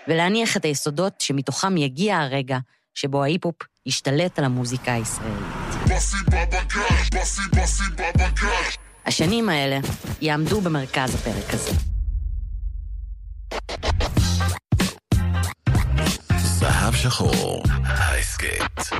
ולהניח את היסודות שמתוכם יגיע הרגע שבו ההיפ-הופ ישתלט על המוזיקה הישראלית. השנים האלה יעמדו במרכז הפרק הזה. זהב שחור, ההסכת.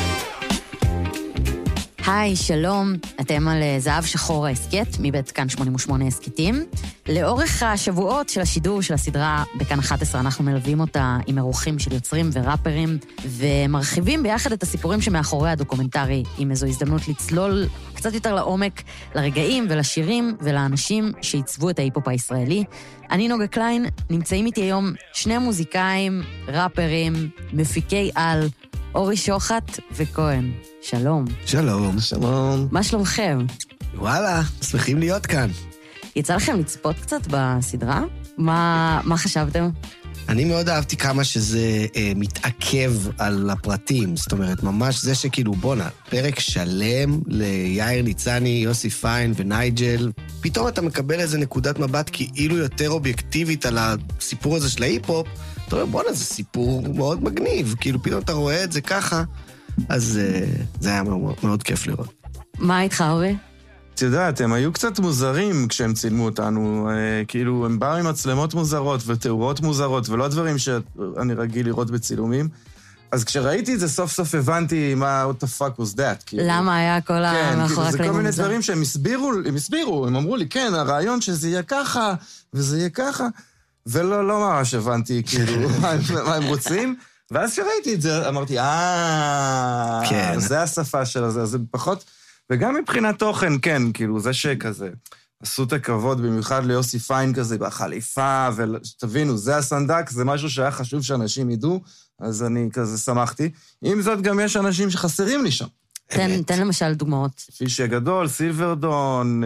היי, שלום, אתם על זהב שחור ההסכת, מבית כאן 88 הסכתים. לאורך השבועות של השידור של הסדרה בכאן 11, אנחנו מלווים אותה עם אירוחים של יוצרים וראפרים, ומרחיבים ביחד את הסיפורים שמאחורי הדוקומנטרי, עם איזו הזדמנות לצלול קצת יותר לעומק, לרגעים ולשירים ולאנשים שעיצבו את ההיפ-הופ הישראלי. אני נוגה קליין, נמצאים איתי היום שני מוזיקאים, ראפרים, מפיקי על, אורי שוחט וכהן. שלום. שלום. שלום. מה שלומכם? וואלה, שמחים להיות כאן. יצא לכם לצפות קצת בסדרה? מה חשבתם? אני מאוד אהבתי כמה שזה מתעכב על הפרטים. זאת אומרת, ממש זה שכאילו, בונה, פרק שלם ליאיר ניצני, יוסי פיין ונייג'ל. פתאום אתה מקבל איזה נקודת מבט כאילו יותר אובייקטיבית על הסיפור הזה של ההיפ-הופ. אתה אומר, בונה, זה סיפור מאוד מגניב. כאילו, פתאום אתה רואה את זה ככה. אז זה היה מאוד כיף לראות. מה איתך, אורי? את יודעת, הם היו קצת מוזרים כשהם צילמו אותנו, כאילו הם באו עם מצלמות מוזרות ותאורות מוזרות, ולא דברים שאני רגיל לראות בצילומים. אז כשראיתי את זה, סוף סוף הבנתי מה what the fuck was that. למה היה כל המאחורי הקלעים? זה כל מיני דברים שהם הסבירו, הם אמרו לי, כן, הרעיון שזה יהיה ככה, וזה יהיה ככה, ולא ממש הבנתי כאילו מה הם רוצים. ואז שראיתי את זה, אמרתי, זה השפה של זה, זה פחות... וגם מבחינת תוכן, כן, כאילו, זה שכזה, עשו את הכבוד, במיוחד ליוסי פיין כזה, בחליפה, ותבינו, זה הסנדק, זה משהו שהיה חשוב שאנשים ידעו, אז אני כזה שמחתי. עם זאת, גם יש אנשים שחסרים לי שם. תן למשל דוגמאות. פישי גדול, סילברדון,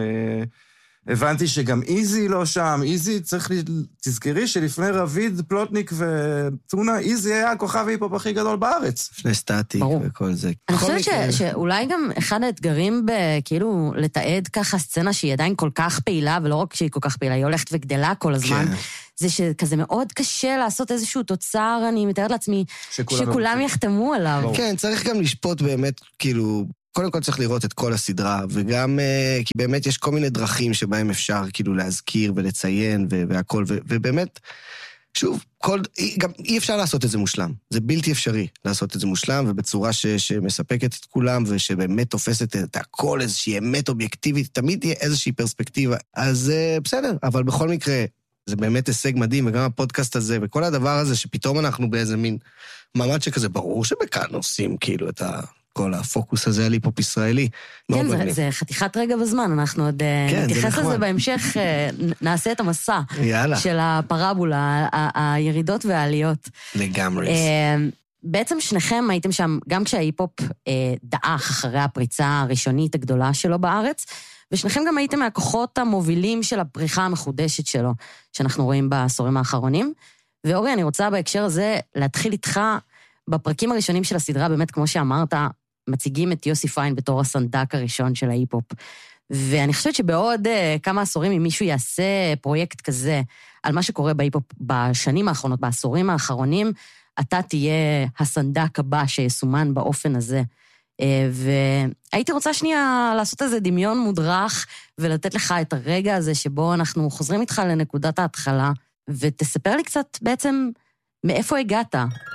הבנתי שגם איזי לא שם, איזי צריך תזכרי שלפני רביד, פלוטניק וטונה, איזי היה הכוכב ההיפ-הופ הכי גדול בארץ. לפני סטטיק וכל זה. אני חושבת שאולי גם אחד האתגרים כאילו לתעד ככה סצנה שהיא עדיין כל כך פעילה, ולא רק שהיא כל כך פעילה, היא הולכת וגדלה כל הזמן, זה שכזה מאוד קשה לעשות איזשהו תוצר, אני מתארת לעצמי, שכולם יחתמו עליו. כן, צריך גם לשפוט באמת, כאילו... קודם כל צריך לראות את כל הסדרה, וגם כי באמת יש כל מיני דרכים שבהם אפשר כאילו להזכיר ולציין והכל, ובאמת, שוב, גם אי אפשר לעשות את זה מושלם. זה בלתי אפשרי לעשות את זה מושלם, ובצורה שמספקת את כולם, ושבאמת תופסת את הכל, איזושהי אמת אובייקטיבית, תמיד תהיה איזושהי פרספקטיבה. אז בסדר, אבל בכל מקרה, זה באמת הישג מדהים, וגם הפודקאסט הזה, וכל הדבר הזה שפתאום אנחנו באיזה מין מעמד שכזה, ברור שבכאן עושים כאילו את כל הפוקוס הזה על היפ-הופ ישראלי. כן, זה חתיכת רגע בזמן, אנחנו עוד נתייחס לזה בהמשך, נעשה את המסע של הפרבולה, הירידות והעליות. לגמרי. בעצם שניכם הייתם שם, גם כשההיפ-הופ דעך אחרי הפריצה הראשונית הגדולה שלו בארץ, ושניכם גם הייתם מהכוחות המובילים של הפריחה המחודשת שלו, שאנחנו רואים בעשורים האחרונים. ואורי, אני רוצה בהקשר הזה להתחיל איתך בפרקים הראשונים של הסדרה, באמת, כמו שאמרת, מציגים את יוסי פיין בתור הסנדק הראשון של ההיפ-הופ. ואני חושבת שבעוד כמה עשורים, אם מישהו יעשה פרויקט כזה, על מה שקורה בהיפ-הופ בשנים האחרונות, בעשורים האחרונים, אתה תהיה הסנדק הבא שיסומן באופן הזה. והייתי רוצה שנייה לעשות איזה דמיון מודרך, ולתת לך את הרגע הזה שבו אנחנו חוזרים איתך לנקודת ההתחלה, ותספר לי קצת בעצם מאיפה הגעת.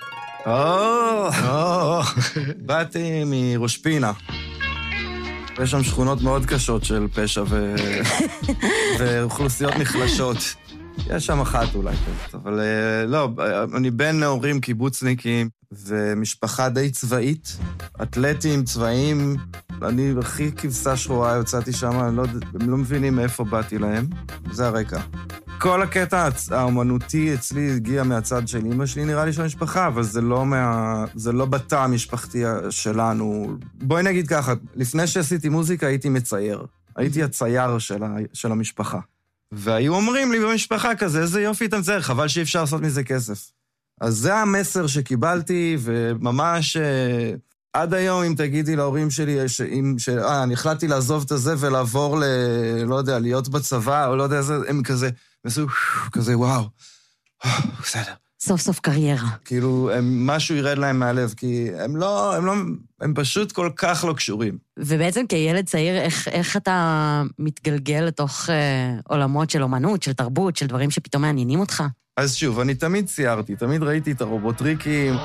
באתי מראש פינה. יש שם שכונות מאוד קשות של פשע ואוכלוסיות נחלשות. יש שם אחת אולי, אבל לא, אני בן נאורים קיבוצניקים, ומשפחה די צבאית, אתלטים, צבאיים, אני הכי כבשה שחורה יוצאתי שם, הם לא מבינים מאיפה באתי להם, זה הרקע. כל הקטע האומנותי אצלי הגיע מהצד של אמא שלי, נראה לי של המשפחה, אבל זה לא בתא המשפחתי שלנו. בואי נגיד ככה, לפני שעשיתי מוזיקה הייתי מצייר, הייתי הצייר של המשפחה. והיו אומרים לי במשפחה כזה, איזה יופי אתה מצייר, חבל שאי אפשר לעשות מזה כסף. אז זה המסר שקיבלתי, וממש עד היום, אם תגידי להורים שלי, אני החלטתי לעזוב את זה ולעבור לא יודע, להיות בצבא, או לא יודע, הם כזה, כזה, וואו, בסדר, סוף סוף קריירה. כאילו, משהו ירד להם מהלב, כי הם פשוט כל כך לא קשורים. ובעצם כילד צעיר, איך אתה מתגלגל לתוך עולמות של אומנות, של תרבות, של דברים שפתאום מעניינים אותך? אז שוב, אני תמיד ציירתי, תמיד ראיתי את הרובוטריקים.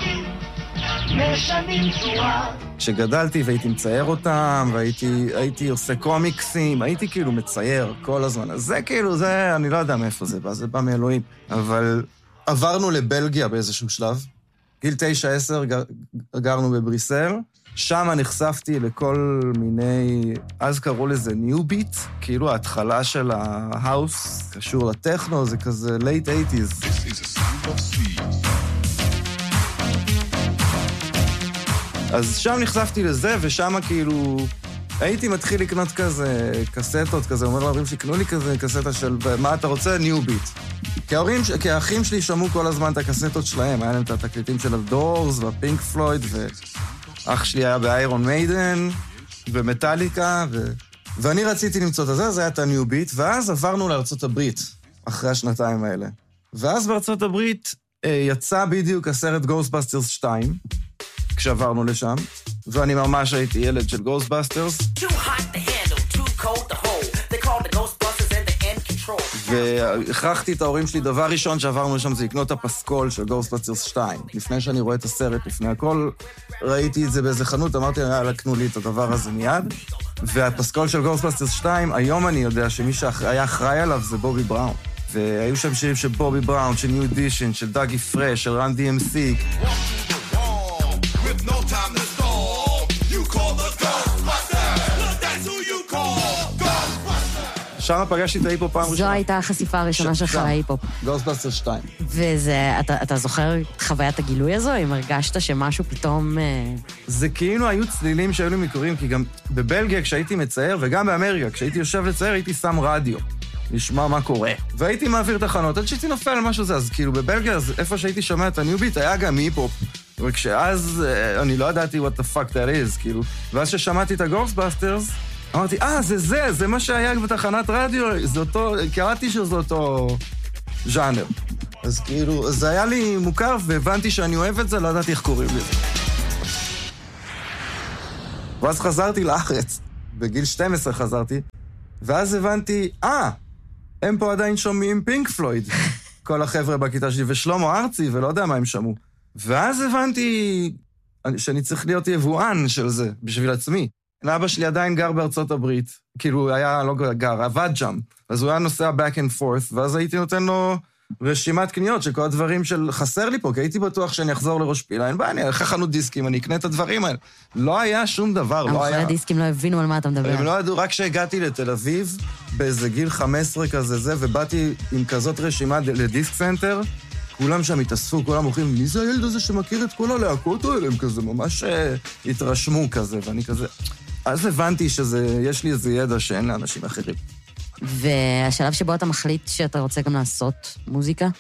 כשגדלתי והייתי מצייר אותם, והייתי עושה קומיקסים, הייתי כאילו מצייר כל הזמן. אז זה כאילו, אני לא יודע מאיפה זה בא, זה בא מאלוהים. אבל עברנו לבלגיה באיזשהו שלב. גיל 9-10 גרנו בבריסל. שם נחשפתי לכל מיני, אז קראו לזה ניו ביט, כאילו ההתחלה של ההאוס, קשור לטכנו, זה כזה late 80s. אז שם נחשפתי לזה, ושם כאילו הייתי מתחיל לקנות כזה קסטות, כזה, אומר להורים שיקנו לי כזה קסטה של מה אתה רוצה? ניו ביט. כי האחים שלי שמעו כל הזמן את הקסטות שלהם, היה להם את התקליטים של הדורס והפינק פלויד, ואח שלי היה באיירון מיידן ומטליקה, ואני רציתי למצוא את זה היה את הניו ביט, ואז עברנו לארצות הברית, אחרי השנתיים האלה. ואז בארצות הברית יצא בדיוק הסרט Ghostbusters 2, כשעברנו לשם, ואני ממש הייתי ילד של Ghostbusters. והכרחתי את ההורים שלי, דבר ראשון שעברנו לשם זה לקנות את הפסקול של Ghostbusters 2. לפני שאני רואה את הסרט, לפני הכל, ראיתי את זה באיזה חנות, אמרתי, יאללה, קנו לי את הדבר הזה מיד. והפסקול של Ghostbusters 2, היום אני יודע שמי שהיה אחראי עליו זה בובי בראון. והיו שם שירים של בובי בראון, של ניו אדישן, של דאגי פרש, של רן DMC. שם פגשתי את ההיפופ פעם ראשונה. זו הייתה החשיפה הראשונה שלך להיפופ. Ghostbusters 2. וזה, אתה זוכר את חוויית הגילוי הזו? אם הרגשת שמשהו פתאום... זה כאילו היו צלילים שהיו לי מקוריים, כי גם בבלגיה כשהייתי מצייר, וגם באמריקה, כשהייתי יושב לצייר, הייתי שם רדיו. לשמוע מה קורה. והייתי מעביר תחנות, עד שהייתי נופל על משהו זה, אז כאילו בבלגיה, אז איפה שהייתי שומע את הניו ביט, היה גם היפופ. וכשאז אני לא ידעתי what the fuck that is, כאילו. ואז ששמעתי את ה-Ghostbusters, אמרתי, זה מה שהיה בתחנת רדיו, זה אותו, קראתי שזה אותו ז'אנר. אז כאילו, זה היה לי מוכר, והבנתי שאני אוהב את זה, לא ידעתי איך קוראים לזה. ואז חזרתי לארץ, בגיל 12 חזרתי, ואז הבנתי, הם פה עדיין שומעים פינק פלויד, כל החבר'ה בכיתה שלי, ושלמה ארצי, ולא יודע מה הם שמעו. ואז הבנתי שאני צריך להיות יבואן של זה, בשביל עצמי. אבא שלי עדיין גר בארצות הברית, כאילו היה לא גר, עבד שם, אז הוא היה נוסע back and forth, ואז הייתי נותן לו רשימת קניות של כל הדברים של חסר לי פה, כי הייתי בטוח שאני אחזור לראש פילה, אין בעיה, אני אלך חנות דיסקים, אני אקנה את הדברים האלה. לא היה שום דבר, לא היה... המוכרי דיסקים לא הבינו על מה אתה מדבר. הם לא ידעו, רק כשהגעתי לתל אביב, באיזה גיל 15 כזה, ובאתי עם כזאת רשימה לדיסק סנטר, כולם שם התאספו, כולם הולכים, מי זה הילד הזה שמכיר את כל הלהקות האלה? הם כזה ממש התרשמו כזה, ואני כזה... אז הבנתי שיש לי איזה ידע שאין לאנשים אחרים. והשלב שבו אתה מחליט שאתה רוצה גם לעשות מוזיקה?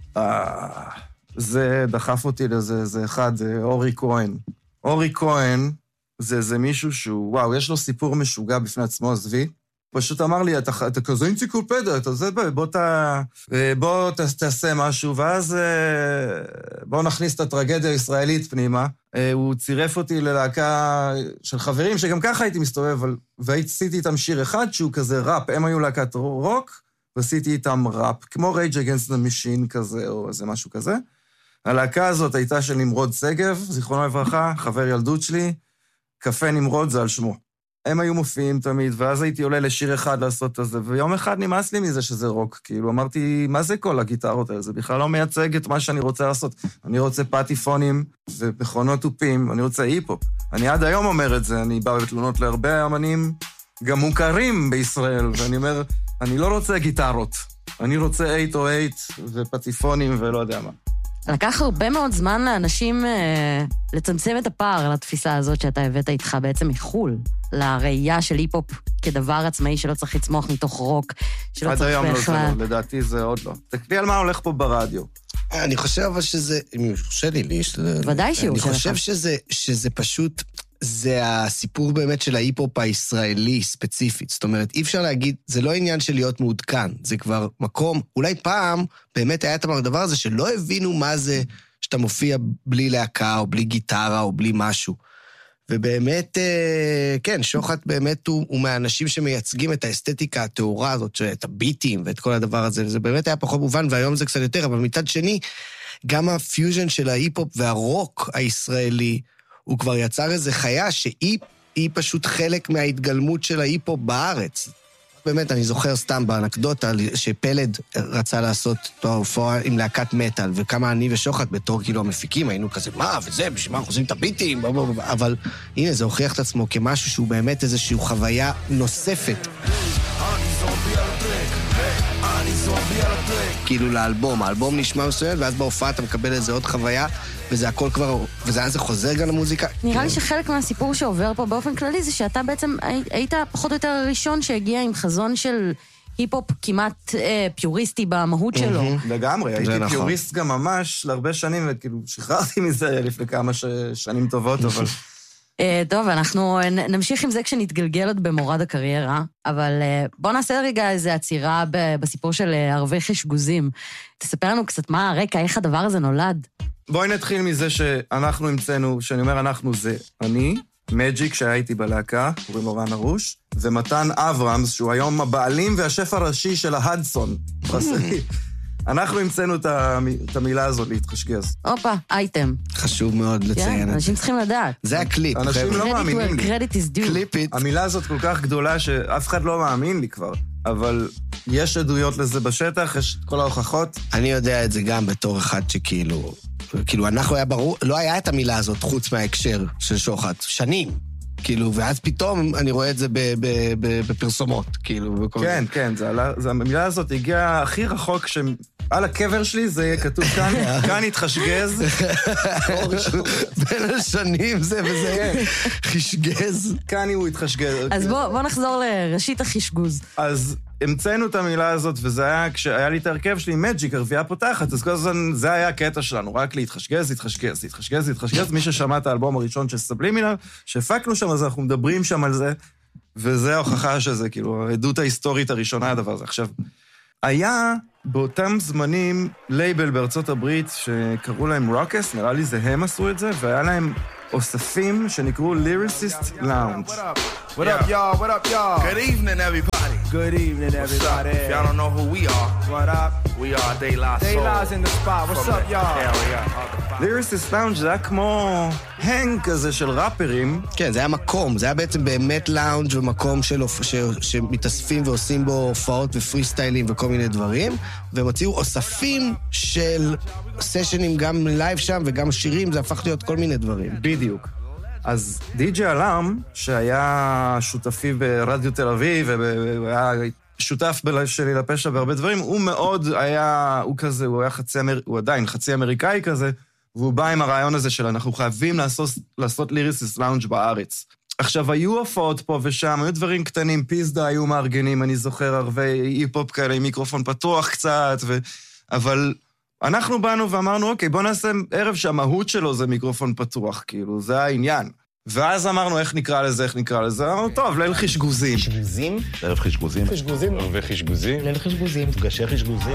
זה דחף אותי לזה, זה אחד, זה אורי כהן. אורי כהן זה מישהו שהוא, וואו, יש לו סיפור משוגע בפני עצמו, עזבי. פשוט אמר לי, אתה כזה אנציקלופדיה, אתה זה, בוא תעשה משהו, ואז בוא נכניס את הטרגדיה הישראלית פנימה. הוא צירף אותי ללהקה של חברים, שגם ככה הייתי מסתובב, ועשיתי איתם שיר אחד שהוא כזה ראפ, הם היו להקת רוק, ועשיתי איתם ראפ, כמו Rage Against the Machine כזה, או איזה משהו כזה. הלהקה הזאת הייתה של נמרוד סגב, זיכרונו לברכה, חבר ילדות שלי, קפה נמרוד זה על שמו. הם היו מופיעים תמיד, ואז הייתי עולה לשיר אחד לעשות את זה, ויום אחד נמאס לי מזה שזה רוק, כאילו אמרתי, מה זה כל הגיטרות האלה? זה בכלל לא מייצג את מה שאני רוצה לעשות. אני רוצה פטיפונים ומכונות תופים, אני רוצה היפ-הופ. אני עד היום אומר את זה, אני בא בתלונות להרבה אמנים, גם מוכרים בישראל, ואני אומר, אני לא רוצה גיטרות, אני רוצה 808 ופטיפונים ולא יודע מה. לקח הרבה מאוד זמן לאנשים לצמצם את הפער לתפיסה הזאת שאתה הבאת איתך בעצם מחול, לראייה של היפ-הופ כדבר עצמאי שלא צריך לצמוח מתוך רוק, שלא צריך בכלל... עד היום לא, לדעתי זה עוד לא. תקלי על מה הולך פה ברדיו. אני חושב אבל שזה, אם יורשה לי, ודאי שהוא אני חושב שזה פשוט, זה הסיפור באמת של ההיפ-הופ הישראלי ספציפית. זאת אומרת, אי אפשר להגיד, זה לא עניין של להיות מעודכן, זה כבר מקום, אולי פעם באמת היה את הדבר הזה שלא הבינו מה זה שאתה מופיע בלי להקה או בלי גיטרה או בלי משהו. ובאמת, כן, שוחט באמת הוא מהאנשים שמייצגים את האסתטיקה התאורה הזאת, את הביטים ואת כל הדבר הזה, זה באמת היה פחות מובן, והיום זה קצת יותר, אבל מצד שני, גם הפיוז'ן של ההיפ-הופ והרוק הישראלי, הוא כבר יצר איזו חיה שהיא פשוט חלק מההתגלמות של ההיפ-הופ בארץ. באמת, אני זוכר סתם באנקדוטה שפלד רצה לעשות הופעה עם להקת מטל, וכמה אני ושוחט בתור כאילו המפיקים, היינו כזה, מה, וזה, בשביל מה אנחנו עושים את הביטים, אבל הנה, זה הוכיח את עצמו כמשהו שהוא באמת איזושהי חוויה נוספת. כאילו לאלבום, האלבום נשמע מסוים, ואז בהופעה אתה מקבל איזה עוד חוויה, וזה הכל כבר, וזה חוזר גם למוזיקה. נראה לי שחלק מהסיפור שעובר פה באופן כללי, זה שאתה בעצם היית פחות או יותר הראשון שהגיע עם חזון של היפ-הופ כמעט פיוריסטי במהות שלו. לגמרי, הייתי פיוריסט גם ממש להרבה שנים, וכאילו שחררתי מזה לפני כמה שנים טובות, אבל... טוב, אנחנו נמשיך עם זה כשנתגלגל עוד במורד הקריירה, אבל בוא נעשה רגע איזו עצירה בסיפור של ערבי חשגוזים. תספר לנו קצת מה הרקע, איך הדבר הזה נולד. בואי נתחיל מזה שאנחנו המצאנו, שאני אומר אנחנו זה אני, מג'יק שהייתי בלהקה, קוראים לו רן ארוש, ומתן אברמס, שהוא היום הבעלים והשף הראשי של ההדסון. אנחנו המצאנו את המילה הזאת להתחשגז. אופה, אייטם. חשוב מאוד לציין את זה. אנשים צריכים לדעת. זה הקליפ. אנשים לא מאמינים לי. Credit is due. קליפית. המילה הזאת כל כך גדולה שאף אחד לא מאמין לי כבר, אבל יש עדויות לזה בשטח, יש כל ההוכחות. אני יודע את זה גם בתור אחד שכאילו, אנחנו היה ברור, לא היה את המילה הזאת חוץ מההקשר של שוחט, שנים. כאילו, ואז פתאום אני רואה את זה בפרסומות, כאילו. כן, כן, המילה הזאת הגיעה הכי רחוק על הקבר שלי זה יהיה כתוב כאן התחשגז. בין השנים זה וזה חשגז. כאן הוא התחשגז. אז בוא נחזור לראשית החשגוז. אז המצאנו את המילה הזאת, וזה היה כשהיה לי את הרכב שלי, מג'יק, הרביעה פותחת, אז כל הזמן זה היה הקטע שלנו, רק להתחשגז, להתחשגז, להתחשגז, להתחשגז. מי ששמע את האלבום הראשון של סבלימינל, שהפקנו שם, אז אנחנו מדברים שם על זה, וזה ההוכחה שזה, כאילו, העדות ההיסטורית הראשונה, הדבר הזה. עכשיו, היה באותם זמנים לייבל בארצות הברית שקראו להם רוקס, נראה לי זה הם עשו את זה, והיה להם אוספים שנקראו ליריסיסט לאונג'. What up, y'all? What up, y'all? Good evening, everybody. Good evening, everybody. If y'all don't know who we are, What up? we are De La Soul. De La's in the spot. What's From up, the y'all? area. ליריסיסט לאונג' זה היה כמו הנג כזה של ראפרים. כן, זה היה מקום, זה היה בעצם באמת לאונג' ומקום שמתאספים ועושים בו הופעות ופרי סטיילים וכל מיני דברים, והם הוציאו אוספים של סשנים גם לייב שם וגם שירים, זה הפך להיות כל מיני דברים. בדיוק. אז די.ג'יי אלאם, שהיה שותפי ברדיו תל אביב, והוא היה שותף שלי לפשע בהרבה דברים, הוא מאוד היה, הוא היה הוא עדיין חצי אמריקאי כזה, והוא בא עם הרעיון הזה של אנחנו חייבים לעשות ליריסיסט לאונג' בארץ. עכשיו, היו הופעות פה ושם, היו דברים קטנים, פיזדה היו מארגנים, אני זוכר ערבי היפ-הופ כאלה עם מיקרופון פתוח קצת, אבל אנחנו באנו ואמרנו, אוקיי, בוא נעשה ערב שהמהות שלו זה מיקרופון פתוח, כאילו, זה העניין. ואז אמרנו, איך נקרא לזה? אמרנו, טוב, ליל חשגוזים. חשגוזים? ערב חשגוזים. חשגוזים. ערבי חשגוזים. ליל חשגוזים. מפגשי חשגוזים.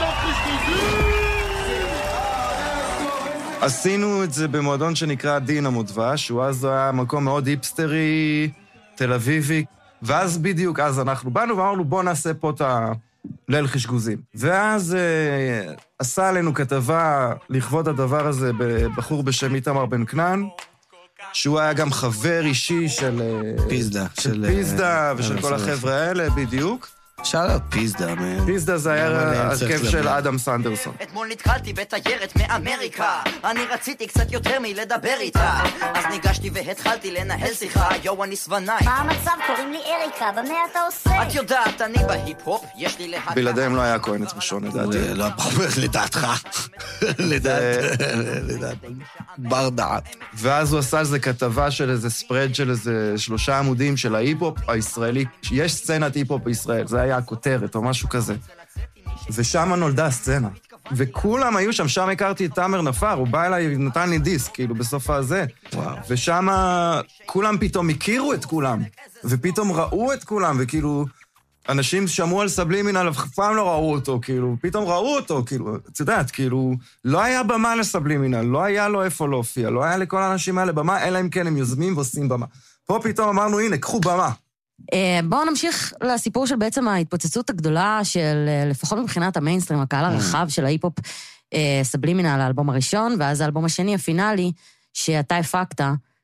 עשינו את זה במועדון שנקרא דינמו דבש, שהוא אז היה מקום מאוד היפסטרי, תל אביבי, ואז בדיוק אז אנחנו באנו ואמרנו, בוא נעשה פה את ליל חשגוזים. ואז עשה עלינו כתבה לכבוד הדבר הזה בבחור בשם איתמר בן כנען, שהוא היה גם חבר אישי של פיזדה. של פיזדה ושל כל החבר'ה האלה, בדיוק. שאלה פיזדה, מן. פיזדה זה היה הרכב של אדם סנדרסון. אתמול נתקלתי בתיירת מאמריקה, אני רציתי קצת יותר מלדבר איתה, אז ניגשתי והתחלתי לנהל שיחה, יו אני סבנאי. מה המצב? קוראים לי אריקה, במה אתה עושה? את יודעת, אני בהיפ-הופ, יש לי להקה. בלעדיהם לא היה כהן עצמשון, לדעתי. לא, לדעתך. לדעת. בר דעת. ואז הוא עשה איזה כתבה של איזה ספרד של איזה 3 עמודים של ההיפ-הופ הישראלי. יש סצנת היפ-הופ בישראל, זה היה הכותרת או משהו כזה. ושם נולדה הסצנה. וכולם היו שם הכרתי את תאמר נפר, הוא בא אליי ונתן לי דיסק, כאילו, בסוף הזה. ושם כולם פתאום הכירו את כולם, ופתאום ראו את כולם, וכאילו, אנשים שמעו על סבלימינל, אף פעם לא ראו אותו, כאילו, פתאום ראו אותו, כאילו, את יודעת, כאילו, לא היה במה לסבלימינל, לא היה לו איפה להופיע, לא היה לכל האנשים האלה במה, אלא אם כן הם יוזמים ועושים במה. פה פתאום אמרנו, הנה, קחו במה. בואו נמשיך לסיפור של בעצם ההתפוצצות הגדולה של, לפחות מבחינת המיינסטרים, הקהל הרחב של ההיפ-הופ, סבלימינל, האלבום הראשון, ואז האלבום השני, הפינאלי, שאתה הפקת,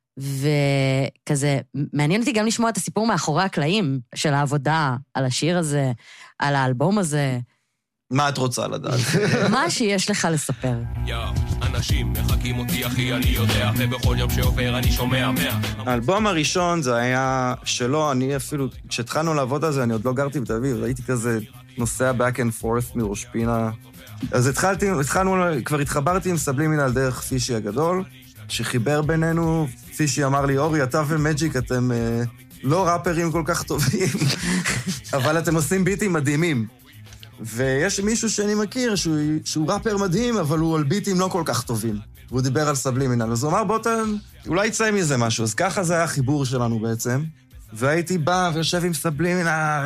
וכזה, מעניין אותי גם לשמוע את הסיפור מאחורי הקלעים של העבודה, על השיר הזה, על האלבום הזה. מה את רוצה לדעת? מה שיש לך לספר. אנשים מחכים אותי אחי, אני יודע, ובכל יום שעובר אני שומע 100. האלבום הראשון זה היה שלו, אני אפילו, כשהתחלנו לעבוד על זה, אני עוד לא גרתי בתל אביב, ראיתי כזה נוסע back and forth מראש פינה. אז כבר התחברתי עם סבלימינל דרך פישי הגדול, שחיבר בינינו, פישי אמר לי, אורי, אתה ומג'יק, אתם לא ראפרים כל כך טובים, אבל אתם עושים ביטים מדהימים. ויש מישהו שאני מכיר שהוא ראפר מדהים, אבל הוא על ביטים לא כל כך טובים. והוא דיבר על סבלימינל, אז הוא אמר, אולי יצא מזה משהו. אז ככה זה היה החיבור שלנו בעצם. והייתי בא ויושב עם סבלימינל,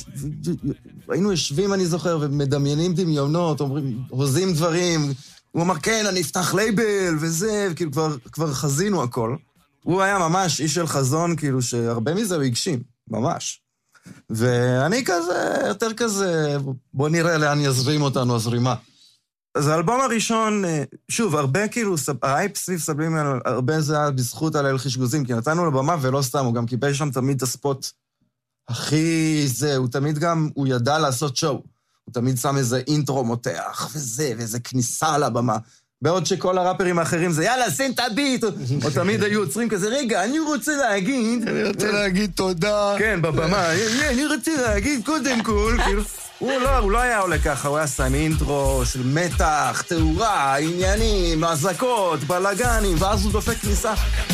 היינו יושבים, אני זוכר, ומדמיינים דמיונות, הוזים דברים. הוא אמר, כן, אני אפתח לייבל וזה, וכאילו כבר חזינו הכל. הוא היה ממש איש של חזון, כאילו שהרבה מזה הוא הגשים, ממש. ואני כזה, יותר כזה, בוא נראה לאן יזרים אותנו, הזרימה. אז האלבום הראשון, שוב, הרבה כאילו, האייפ סביב סבלימינל, הרבה זה היה בזכות על חשגוזים, כי נתנו לבמה ולא סתם, הוא גם קיבל שם תמיד את הספוט הכי זה, הוא תמיד גם, הוא ידע לעשות שואו. הוא תמיד שם איזה אינטרו מותח, ואיזה כניסה לבמה. בעוד שכל הראפרים האחרים זה, יאללה, שים את הביט, או תמיד היו עוצרים כזה, רגע, אני רוצה להגיד תודה. כן, בבמה, אני רוצה להגיד קודם כל, כאילו, הוא לא היה עולה ככה, הוא היה שם אינטרו של מתח, תאורה, עניינים, הזקות, בלגנים, ואז הוא דופק כניסה.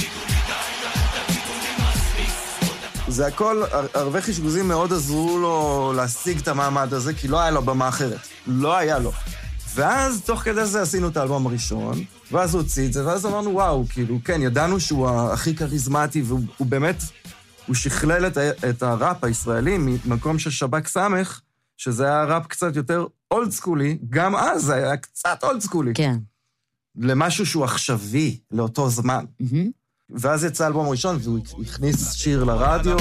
זה הכל, הרבה חשגוזים מאוד עזרו לו להשיג את המעמד הזה, כי לא היה לו במה אחרת. לא היה לו. ואז תוך כדי זה עשינו את האלבום הראשון, ואז הוא הוציא את זה, ואז אמרנו, וואו, כאילו, כן, ידענו שהוא הכי כריזמטי, והוא באמת, הוא שכלל את הראפ הישראלי ממקום של שבק סמך, שזה היה ראפ קצת יותר אולד סקולי, גם אז זה היה קצת אולד סקולי. כן. למשהו שהוא עכשווי, לאותו זמן. ואז יצא אלבום ראשון, והוא הכניס שיר לרדיו.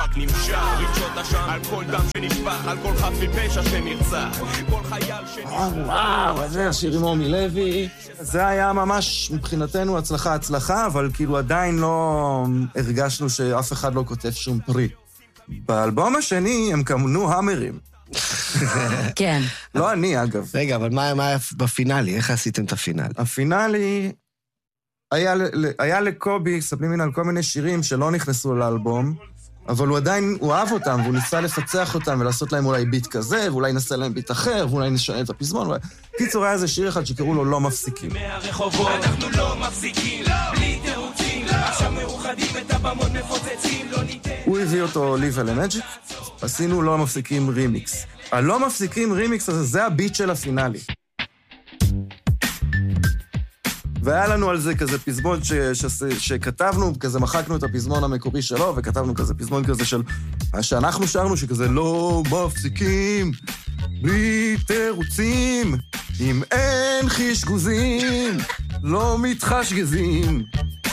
וואו, זה השיר עם אורמי לוי. זה היה ממש מבחינתנו הצלחה, אבל כאילו עדיין לא הרגשנו שאף אחד לא כותב שום פרי. באלבום השני הם כמנו המרים. כן. לא אני, אגב. רגע, אבל מה היה בפינאלי? איך עשיתם את הפינאלי? הפינאלי... היה לקובי, סבלימינל, כל מיני שירים שלא נכנסו לאלבום, אבל הוא עדיין, הוא אהב אותם, והוא ניסה לפצח אותם ולעשות להם אולי ביט כזה, ואולי נעשה להם ביט אחר, ואולי נשנה את הפזמון. קיצור, היה איזה שיר אחד שקראו לו לא מפסיקים. אנחנו לא מפסיקים, בלי תירוצים, עכשיו מאוחדים את הבמות מפוצצים, לא ניתן... הוא הביא אותו לי ולמג'יק, עשינו לא מפסיקים רימיקס. הלא מפסיקים רימיקס הזה, זה הביט של הפינאלי. והיה לנו על זה כזה פזמון שכתבנו, כזה מחקנו את הפזמון המקורי שלו, וכתבנו כזה פזמון כזה של... שאנחנו שרנו שכזה לא מפסיקים, בלי תירוצים, אם אין חשגוזים, לא מתחשגזים.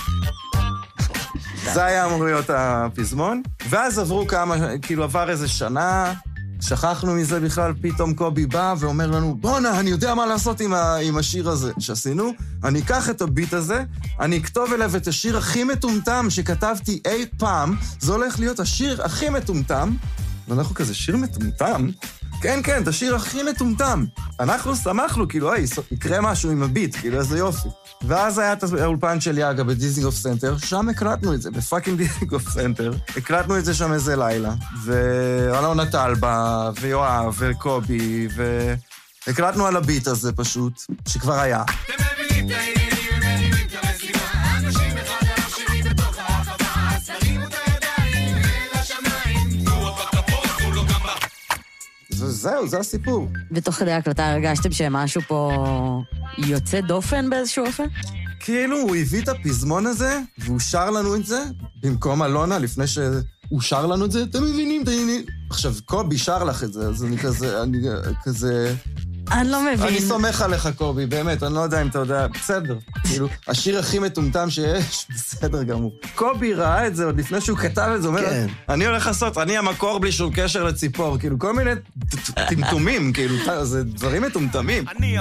זה היה אמור להיות הפזמון. ואז עברו כאילו עבר איזה שנה, שכחנו מזה בכלל, פתאום קובי בא ואומר לנו, בונה, אני יודע מה לעשות עם השיר הזה שעשינו, אני אקח את הביט הזה, אני אכתוב אליו את השיר הכי מטומטם שכתבתי אי פעם, זה הולך להיות השיר הכי מטומטם, ואנחנו כזה, שיר מטומטם? כן, כן, את השיר הכי מטומטם. אנחנו שמחנו, כאילו, יקרה משהו עם הביט, כאילו, איזה יופי. ואז היה את האולפן של יאגה בדיזינגוף סנטר, שם הקלטנו את זה, בפאקינג דיזינגוף סנטר. הקלטנו את זה שם איזה לילה, ואלונה טלבה, ויואב, וקובי, והקלטנו על הביט הזה פשוט, שכבר היה. זהו, זה הסיפור. ותוך כדי ההקלטה הרגשתם שמשהו פה יוצא דופן באיזשהו אופן? כאילו הוא הביא את הפזמון הזה, והוא שר לנו את זה, במקום אלונה, לפני שהוא שר לנו את זה, אתם מבינים, עכשיו, קובי שר לך את זה, אז אני כזה... אני לא מבין. אני סומך עליך, קובי, באמת, אני לא יודע אם אתה יודע, בסדר. כאילו, השיר הכי מטומטם שיש, בסדר גמור. קובי ראה את זה עוד לפני שהוא כתב את זה, אומר, אני הולך לעשות, אני המקור בלי שום קשר לציפור, כאילו, כל מיני טמטומים, כאילו, זה דברים מטומטמים.